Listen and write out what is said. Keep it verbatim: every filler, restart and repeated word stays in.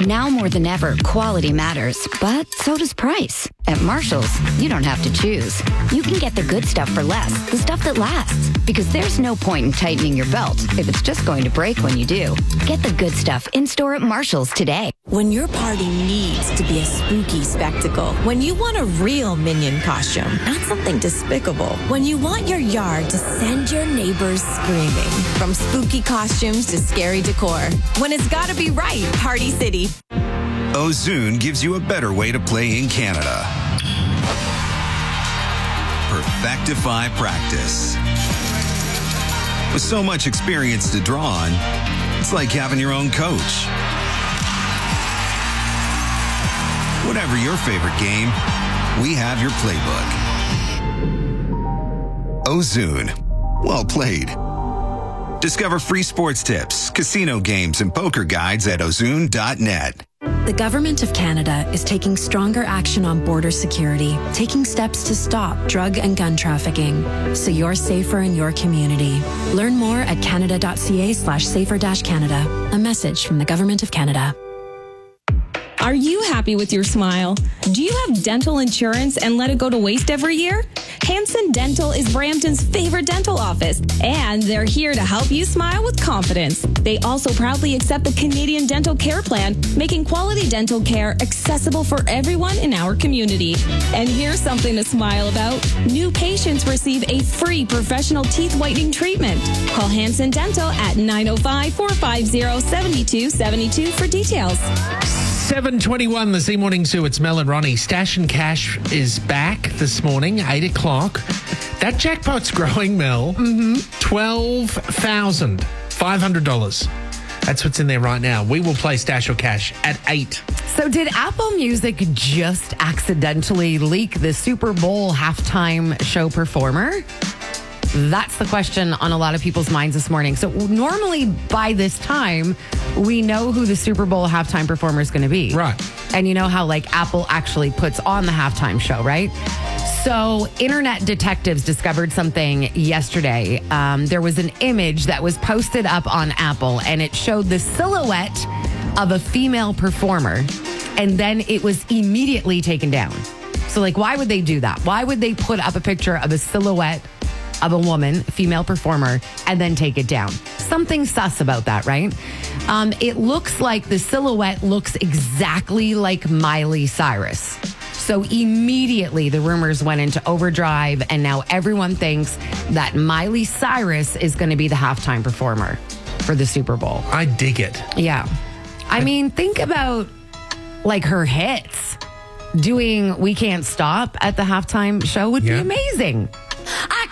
Now more than ever, quality matters, but so does price. At Marshall's, you don't have to choose. You can get the good stuff for less, the stuff that lasts. Because there's no point in tightening your belt if it's just going to break when you do. Get the good stuff in-store at Marshall's today. When your party needs to be a spooky spectacle. When you want a real Minion costume, not something despicable. When you want your yard to send your neighbors screaming. From spooky costumes to scary decor. When it's gotta be right, Party City. Ozoon gives you a better way to play in Canada. Perfectify practice. With so much experience to draw on, it's like having your own coach. Whatever your favorite game, we have your playbook. Ozoon. Well played. Discover free sports tips, casino games, and poker guides at ozoon dot net. The Government of Canada is taking stronger action on border security, taking steps to stop drug and gun trafficking, so you're safer in your community. Learn more at canada.ca slash safer dash Canada. A message from the Government of Canada. Are you happy with your smile? Do you have dental insurance and let it go to waste every year? Hanson Dental is Brampton's favorite dental office, and they're here to help you smile with confidence. They also proudly accept the Canadian Dental Care Plan, making quality dental care accessible for everyone in our community. And here's something to smile about. New patients receive a free professional teeth whitening treatment. Call Hanson Dental at nine oh five, four five zero, seven two seven two for details. seven twenty-one, the Z Morning Zoo. It's Mel and Ronnie. Stash and Cash is back this morning, eight o'clock. That jackpot's growing, Mel. Mm-hmm. twelve thousand five hundred dollars. That's what's in there right now. We will play Stash or Cash at eight. So did Apple Music just accidentally leak the Super Bowl halftime show performer? That's the question on a lot of people's minds this morning. So normally by this time, we know who the Super Bowl halftime performer is going to be. Right. And you know how like Apple actually puts on the halftime show, right? So internet detectives discovered something yesterday. Um, there was an image that was posted up on Apple, and it showed the silhouette of a female performer, and then it was immediately taken down. So like, why would they do that? Why would they put up a picture of a silhouette of a woman, female performer, and then take it down? Something sus about that, right? Um, it looks like the silhouette looks exactly like Miley Cyrus. So immediately the rumors went into overdrive, and now everyone thinks that Miley Cyrus is going to be the halftime performer for the Super Bowl. I dig it. Yeah. I mean, think about like her hits. Doing We Can't Stop at the halftime show would Yeah. be amazing.